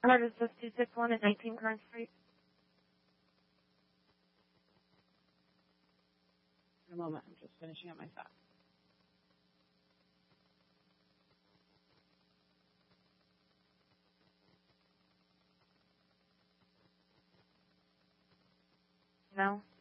Address is 261 at 19 Current Street. In a moment, I'm just finishing up my thought. No.